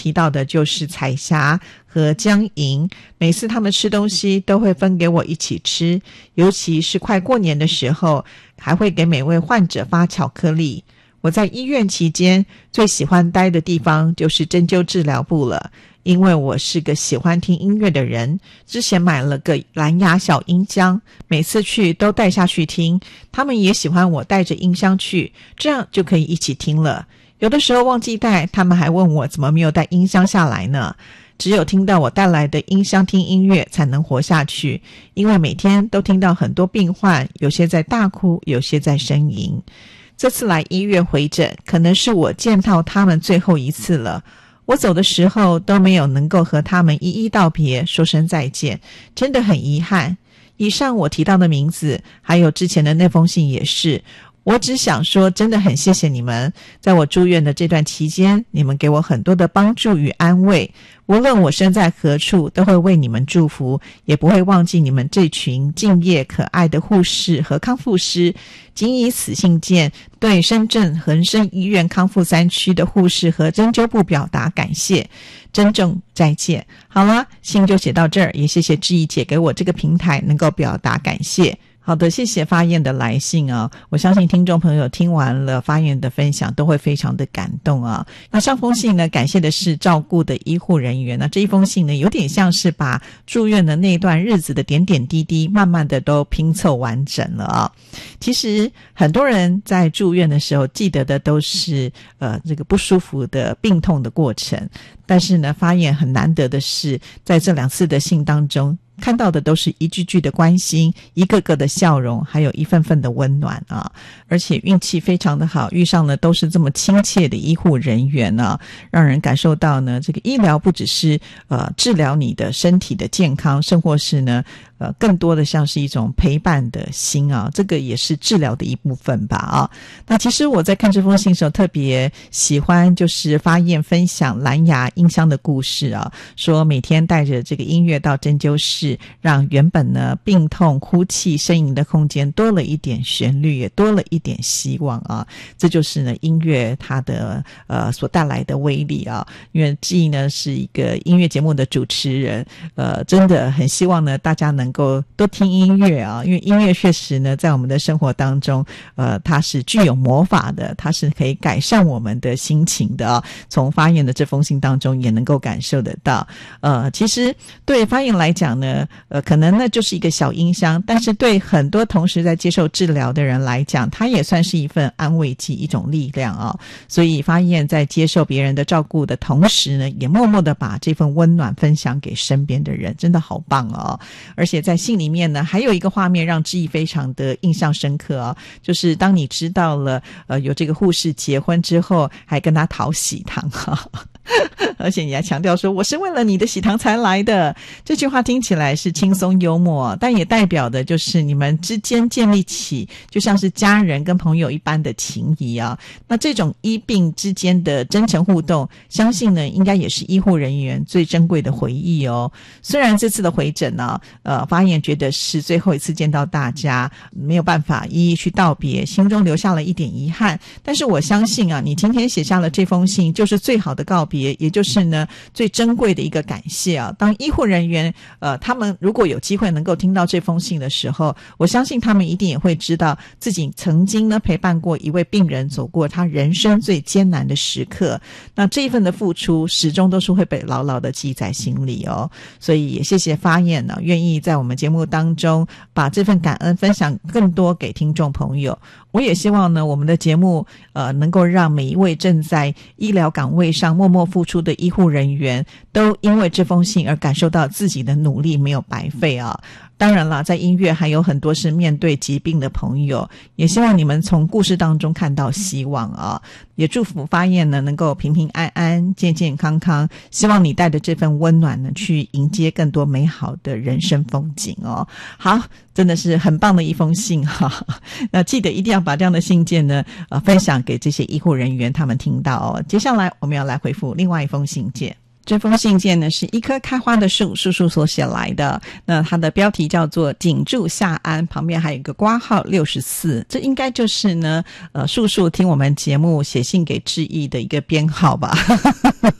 提到的就是彩霞和江莹，每次他们吃东西都会分给我一起吃，尤其是快过年的时候，还会给每位患者发巧克力。我在医院期间最喜欢待的地方就是针灸治疗部了，因为我是个喜欢听音乐的人，之前买了个蓝牙小音箱，每次去都带下去听，他们也喜欢我带着音箱去，这样就可以一起听了。有的时候忘记带，他们还问我怎么没有带音箱下来呢？只有听到我带来的音箱听音乐才能活下去，因为每天都听到很多病患，有些在大哭，有些在呻吟。这次来医院回诊，可能是我见到他们最后一次了。我走的时候都没有能够和他们一一道别，说声再见，真的很遗憾。以上我提到的名字，还有之前的那封信也是，我只想说真的很谢谢你们，在我住院的这段期间，你们给我很多的帮助与安慰，无论我身在何处，都会为你们祝福，也不会忘记你们这群敬业可爱的护士和康复师。仅以此信件对深圳恒生医院康复3区的护士和针灸部表达感谢，珍重再见。好了，信就写到这儿，也谢谢志毅姐给我这个平台能够表达感谢。好的，谢谢发燕的来信啊！我相信听众朋友听完了发燕的分享都会非常的感动啊。那上封信呢，感谢的是照顾的医护人员，那这一封信呢，有点像是把住院的那段日子的点点滴滴慢慢的都拼凑完整了啊。其实很多人在住院的时候记得的都是这个不舒服的病痛的过程，但是呢，发燕很难得的是在这2次的信当中看到的都是一句句的关心，一个个的笑容，还有一份份的温暖啊！而且运气非常的好，遇上了都是这么亲切的医护人员啊，让人感受到呢，这个医疗不只是治疗你的身体的健康，甚或是呢更多的像是一种陪伴的心啊，这个也是治疗的一部分吧啊。那其实我在看这封信的时候特别喜欢就是发燕分享蓝牙音箱的故事啊，说每天带着这个音乐到针灸室，让原本呢病痛哭泣呻吟的空间多了一点旋律，也多了一点希望啊。这就是呢音乐它的所带来的威力啊。因为志毅呢是一个音乐节目的主持人，真的很希望呢大家能够多听音乐啊，因为音乐确实呢在我们的生活当中它是具有魔法的，它是可以改善我们的心情的啊。从发燕的这封信当中也能够感受得到。其实对发燕来讲呢可能那就是一个小音箱，但是对很多同时在接受治疗的人来讲，它也算是一份安慰剂，一种力量啊。所以发燕在接受别人的照顾的同时呢，也默默的把这份温暖分享给身边的人，真的好棒哦。而且在信里面呢，还有一个画面让志毅非常的印象深刻啊，就是当你知道了有这个护士结婚之后，还跟他讨喜糖啊。而且你还强调说我是为了你的喜糖才来的，这句话听起来是轻松幽默，但也代表的就是你们之间建立起就像是家人跟朋友一般的情谊啊。那这种医病之间的真诚互动，相信呢应该也是医护人员最珍贵的回忆哦。虽然这次的回诊呢发燕觉得是最后一次见到大家，没有办法一一去道别，心中留下了一点遗憾，但是我相信啊，你今天写下了这封信就是最好的告别，也就是呢最珍贵的一个感谢啊。当医护人员他们如果有机会能够听到这封信的时候，我相信他们一定也会知道自己曾经呢陪伴过一位病人走过他人生最艰难的时刻，那这一份的付出始终都是会被牢牢的记在心里哦。所以也谢谢发燕呢愿意在我们节目当中把这份感恩分享更多给听众朋友。我也希望呢我们的节目能够让每一位正在医疗岗位上默默付出的医护人员都因为这封信而感受到自己的努力没有白费啊。当然了，在音乐还有很多是面对疾病的朋友，也希望你们从故事当中看到希望啊。也祝福发燕呢能够平平安安健健康康，希望你带着这份温暖呢去迎接更多美好的人生风景哦。好，真的是很棒的一封信哈。那记得一定要把这样的信件呢分享给这些医护人员他们听到哦。接下来我们要来回复另外一封信件。这封信件呢是一棵开花的树叔叔所写来的，那它的标题叫做景祝夏安，旁边还有一个括号64，这应该就是呢叔叔听我们节目写信给志毅的一个编号吧。